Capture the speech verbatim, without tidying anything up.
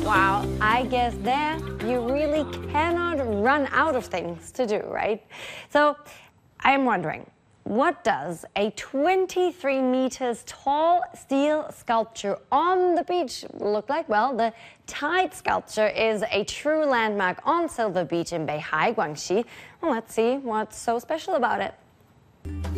Wow, I guess there you really cannot run out of things to do, right? So I'm wondering, what does a twenty-three meters tall steel sculpture on the beach look like? Well, the Tide sculpture is a true landmark on Silver Beach in Beihai, Guangxi. Well, let's see what's so special about it.